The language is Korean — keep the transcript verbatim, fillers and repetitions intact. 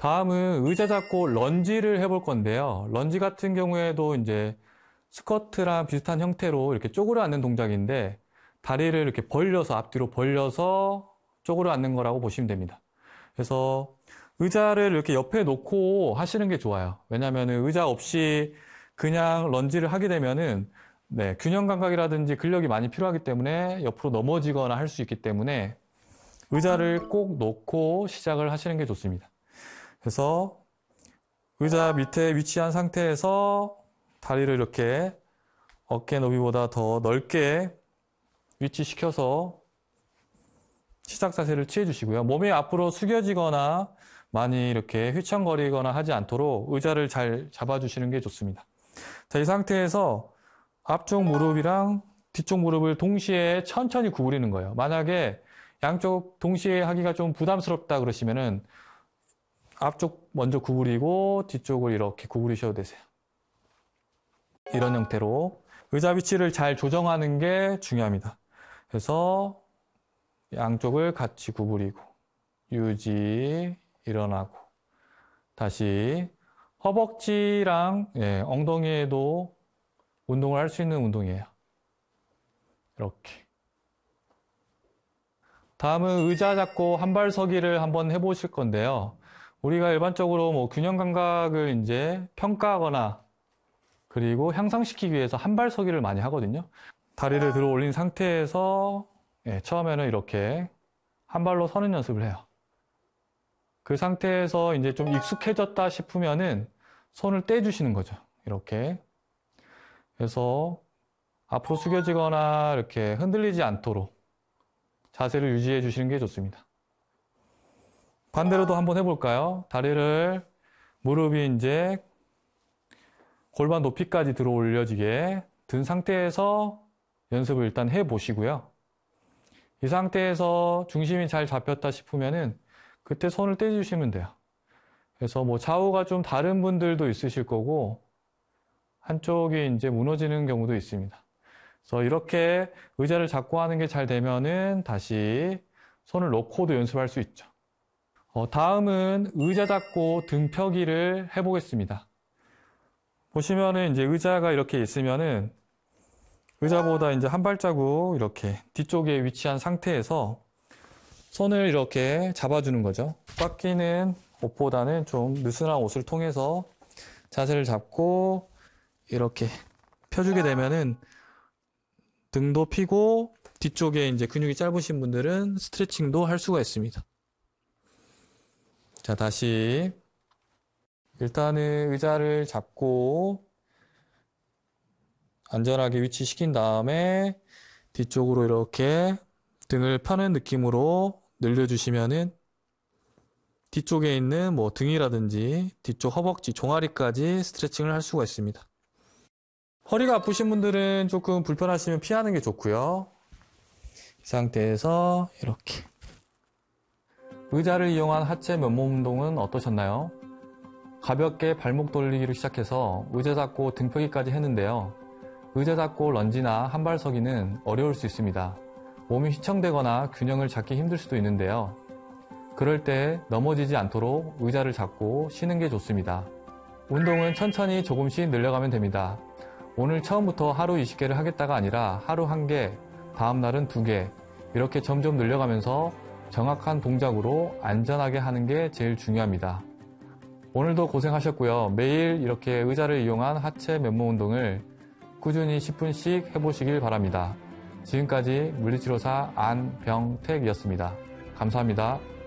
다음은 의자 잡고 런지를 해볼 건데요. 런지 같은 경우에도 이제 스쿼트랑 비슷한 형태로 이렇게 쪼그려 앉는 동작인데 다리를 이렇게 벌려서 앞뒤로 벌려서 쪼그려 앉는 거라고 보시면 됩니다. 그래서 의자를 이렇게 옆에 놓고 하시는 게 좋아요. 왜냐하면 의자 없이 그냥 런지를 하게 되면은 네, 균형 감각이라든지 근력이 많이 필요하기 때문에 옆으로 넘어지거나 할 수 있기 때문에 의자를 꼭 놓고 시작을 하시는 게 좋습니다. 그래서 의자 밑에 위치한 상태에서 다리를 이렇게 어깨 너비보다 더 넓게 위치시켜서 시작 자세를 취해 주시고요. 몸이 앞으로 숙여지거나 많이 이렇게 휘청거리거나 하지 않도록 의자를 잘 잡아주시는 게 좋습니다. 자, 이 상태에서 앞쪽 무릎이랑 뒤쪽 무릎을 동시에 천천히 구부리는 거예요. 만약에 양쪽 동시에 하기가 좀 부담스럽다 그러시면은 앞쪽 먼저 구부리고 뒤쪽을 이렇게 구부리셔도 되세요. 이런 형태로 의자 위치를 잘 조정하는 게 중요합니다. 그래서 양쪽을 같이 구부리고 유지, 일어나고 다시 허벅지랑 예, 엉덩이에도 운동을 할 수 있는 운동이에요. 이렇게. 다음은 의자 잡고 한발서기를 한번 해보실 건데요. 우리가 일반적으로 뭐 균형 감각을 이제 평가하거나 그리고 향상시키기 위해서 한발서기를 많이 하거든요. 다리를 들어 올린 상태에서 예, 처음에는 이렇게 한 발로 서는 연습을 해요. 그 상태에서 이제 좀 익숙해졌다 싶으면은 손을 떼주시는 거죠. 이렇게. 그래서 앞으로 숙여지거나 이렇게 흔들리지 않도록 자세를 유지해 주시는 게 좋습니다. 반대로도 한번 해볼까요? 다리를 무릎이 이제 골반 높이까지 들어 올려지게 든 상태에서 연습을 일단 해 보시고요. 이 상태에서 중심이 잘 잡혔다 싶으면은 그때 손을 떼주시면 돼요. 그래서 뭐 좌우가 좀 다른 분들도 있으실 거고 한쪽이 이제 무너지는 경우도 있습니다. 그래서 이렇게 의자를 잡고 하는 게 잘 되면은 다시 손을 놓고도 연습할 수 있죠. 어, 다음은 의자 잡고 등 펴기를 해보겠습니다. 보시면은 이제 의자가 이렇게 있으면은 의자보다 이제 한 발자국 이렇게 뒤쪽에 위치한 상태에서 손을 이렇게 잡아주는 거죠. 꽉 끼는 옷보다는 좀 느슨한 옷을 통해서 자세를 잡고 이렇게 펴주게 되면은 등도 피고 뒤쪽에 이제 근육이 짧으신 분들은 스트레칭도 할 수가 있습니다. 자, 다시 일단은 의자를 잡고 안전하게 위치시킨 다음에 뒤쪽으로 이렇게 등을 펴는 느낌으로 늘려주시면은 뒤쪽에 있는 뭐 등이라든지 뒤쪽 허벅지, 종아리까지 스트레칭을 할 수가 있습니다. 허리가 아프신 분들은 조금 불편하시면 피하는 게 좋고요. 이 상태에서 이렇게 의자를 이용한 하체 맨몸 운동은 어떠셨나요? 가볍게 발목 돌리기로 시작해서 의자 잡고 등 펴기까지 했는데요. 의자 잡고 런지나 한발서기는 어려울 수 있습니다. 몸이 휘청되거나 균형을 잡기 힘들 수도 있는데요. 그럴 때 넘어지지 않도록 의자를 잡고 쉬는 게 좋습니다. 운동은 천천히 조금씩 늘려가면 됩니다. 오늘 처음부터 하루 이십 개를 하겠다가 아니라 하루 한 개, 다음 날은 두 개, 이렇게 점점 늘려가면서 정확한 동작으로 안전하게 하는 게 제일 중요합니다. 오늘도 고생하셨고요. 매일 이렇게 의자를 이용한 하체 맨몸 운동을 꾸준히 십 분씩 해보시길 바랍니다. 지금까지 물리치료사 안병택이었습니다. 감사합니다.